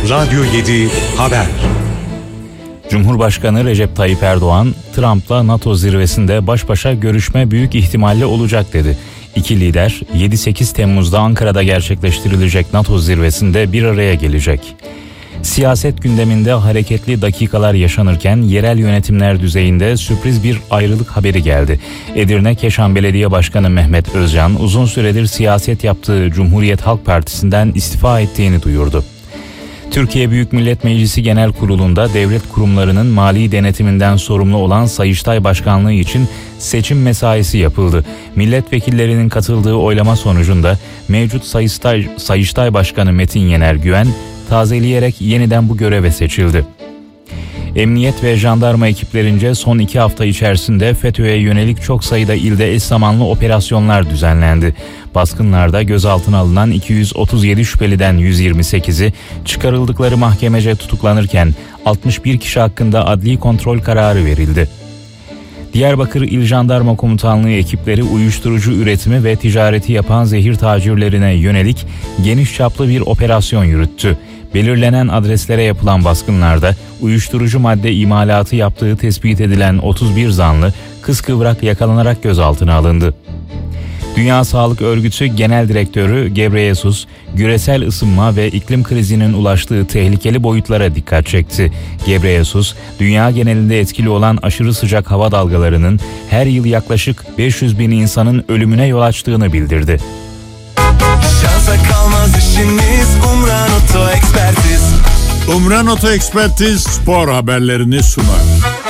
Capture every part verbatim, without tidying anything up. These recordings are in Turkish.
Radyo yedi Haber. Cumhurbaşkanı Recep Tayyip Erdoğan, Trump'la NATO zirvesinde baş başa görüşme büyük ihtimalle olacak dedi. İki lider yedi sekiz Temmuz'da Ankara'da gerçekleştirilecek NATO zirvesinde bir araya gelecek. Siyaset gündeminde hareketli dakikalar yaşanırken yerel yönetimler düzeyinde sürpriz bir ayrılık haberi geldi. Edirne Keşan Belediye Başkanı Mehmet Özcan uzun süredir siyaset yaptığı Cumhuriyet Halk Partisi'nden istifa ettiğini duyurdu. Türkiye Büyük Millet Meclisi Genel Kurulu'nda devlet kurumlarının mali denetiminden sorumlu olan Sayıştay Başkanlığı için seçim mesaisi yapıldı. Milletvekillerinin katıldığı oylama sonucunda mevcut Sayıştay, Sayıştay Başkanı Metin Yener Güven tazeleyerek yeniden bu göreve seçildi. Emniyet ve jandarma ekiplerince son iki hafta içerisinde FETÖ'ye yönelik çok sayıda ilde eş zamanlı operasyonlar düzenlendi. Baskınlarda gözaltına alınan iki yüz otuz yedi şüpheliden yüz yirmi sekizi çıkarıldıkları mahkemece tutuklanırken altmış bir kişi hakkında adli kontrol kararı verildi. Diyarbakır İl Jandarma Komutanlığı ekipleri uyuşturucu üretimi ve ticareti yapan zehir tacirlerine yönelik geniş çaplı bir operasyon yürüttü. Belirlenen adreslere yapılan baskınlarda uyuşturucu madde imalatı yaptığı tespit edilen otuz bir zanlı kıskıvrak yakalanarak gözaltına alındı. Dünya Sağlık Örgütü Genel Direktörü Gebreyesus, küresel ısınma ve iklim krizinin ulaştığı tehlikeli boyutlara dikkat çekti. Gebreyesus, dünya genelinde etkili olan aşırı sıcak hava dalgalarının her yıl yaklaşık beş yüz bin insanın ölümüne yol açtığını bildirdi. Şansa kalmaz işimiz Umran Oto Ekspertiz. Umran Oto Ekspertiz spor haberlerini sunar.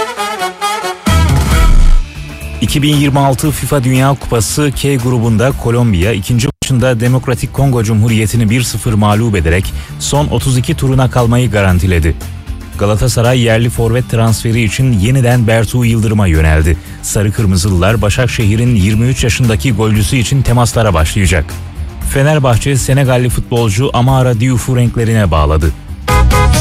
iki bin yirmi altı FIFA Dünya Kupası K grubunda Kolombiya ikinci maçında Demokratik Kongo Cumhuriyeti'ni bir sıfır mağlup ederek son otuz iki turuna kalmayı garantiledi. Galatasaray yerli forvet transferi için yeniden Bertu Yıldırım'a yöneldi. Sarı Kırmızılılar Başakşehir'in yirmi üç yaşındaki golcüsü için temaslara başlayacak. Fenerbahçe Senegalli futbolcu Amara Diouf'u renklerine bağladı.